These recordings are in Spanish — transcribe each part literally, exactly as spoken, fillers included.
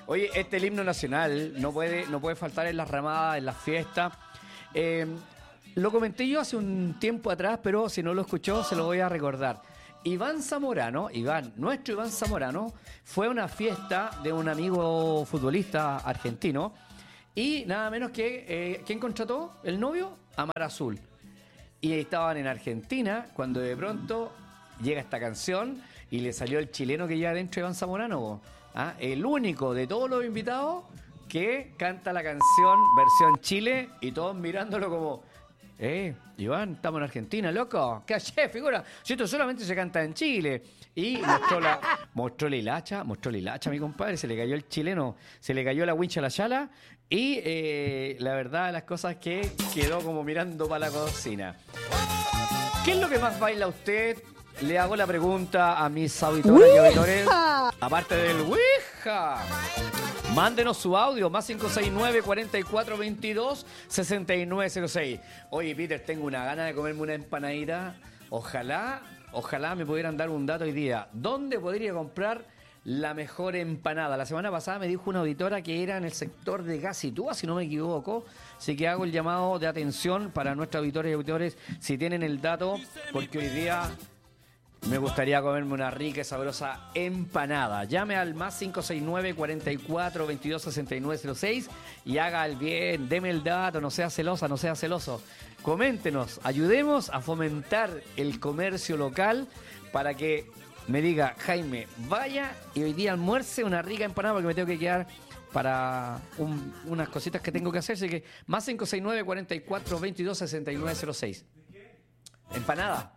Oye, este el himno nacional no puede, no puede faltar en las ramadas, en las fiestas. Eh, lo comenté yo hace un tiempo atrás, pero si no lo escuchó, se lo voy a recordar. Iván Zamorano, Iván, nuestro Iván Zamorano, fue a una fiesta de un amigo futbolista argentino y nada menos que, eh, ¿quién contrató? ¿El novio? Amar Azul. Y estaban en Argentina cuando de pronto llega esta canción y le salió el chileno que lleva dentro Iván Zamorano. ¿Ah? El único de todos los invitados que canta la canción versión Chile y todos mirándolo como, eh, Iván, estamos en Argentina, loco, ¿qué haces, figura? Si esto solamente se canta en Chile. Y mostró la, mostró la hilacha, mostró la hilacha a mi compadre, se le cayó el chileno, se le cayó la wincha a la chala y eh, la verdad las cosas es que quedó como mirando para la cocina. ¿Qué es lo que más baila usted? Le hago la pregunta a mis auditoras y auditores. Aparte del Ouija. Mándenos su audio, más cinco seis nueve, cuatro cuatro dos dos, seis nueve cero seis. Oye, Peter, tengo una gana de comerme una empanadita. Ojalá, ojalá me pudieran dar un dato hoy día. ¿Dónde podría comprar la mejor empanada? La semana pasada me dijo una auditora que era en el sector de Gacitúa, si no me equivoco. Así que hago el llamado de atención para nuestros auditores y auditores, si tienen el dato, porque hoy día me gustaría comerme una rica y sabrosa empanada. Llame al más cinco seis nueve, cuatro cuatro dos dos, seis nueve cero seis y haga el bien, deme el dato, no sea celosa, no sea celoso. Coméntenos, ayudemos a fomentar el comercio local para que me diga, Jaime, vaya y hoy día almuerce una rica empanada porque me tengo que quedar para un, unas cositas que tengo que hacer. Así que más cinco seis nueve, cuatro cuatro dos dos, seis nueve cero seis. Empanada.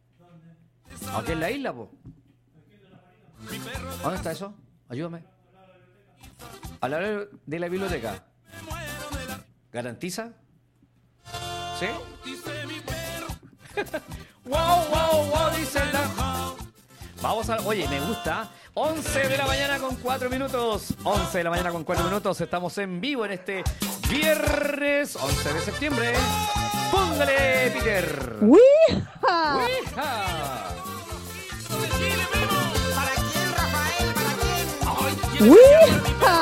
Aquí en la isla, po. ¿Dónde está eso? Ayúdame. A la hora de la biblioteca. ¿Garantiza? ¿Sí? wow, wow, wow, dice la... Vamos a... Oye, me gusta. once de la mañana con cuatro minutos. once de la mañana con cuatro minutos. Estamos en vivo en este viernes once de septiembre. ¡Póngale, Peter! ¡Ouija! ¡Ouija!